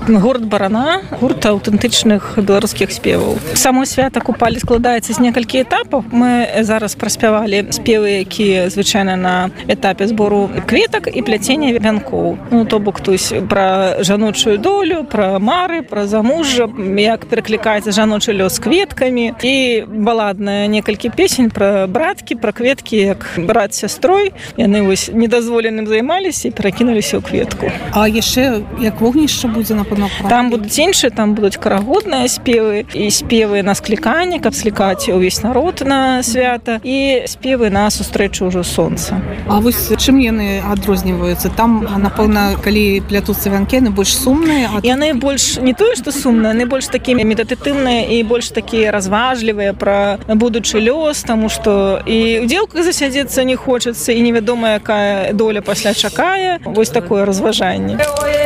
Гурт «Барана» – гурт аўтэнтычных беларускіх спеваў. Само свята Купалі складаецца з некалькі этапаў. Мы зараз праспявалі спевы, якія звычайна на этапе збору кветак і пляцення вянкоў. То бок пра жаночую долю, пра мары, пра замужжа, як пераклікаецца жаночы лёс з кветкамі, і баладныя некалькі песень пра браткі, пра кветкі, як брат з сястрой. Яны недазволеным займаліся і перакінуліся ў кветку. А яшчэ як вогнішча будзе, напэўна, там будуць іншыя, там будуць карагодныя спевы і спевы на скліканне, каб склікаць увесь народ на свята, і спевы на сустрэчу ўжо сонца. А вось чым яны адрозніваюцца? Там, напэўна, калі плятуцца вянкі, яны больш сумныя? Яны больш не тое, што сумныя, яны больш такія медытатыўныя і больш такія разважлівыя пра будучы лёс, таму што і ў дзелках засядзецца не хочацца, і невядома, якая доля пасля чакае. Вось такое разважанне.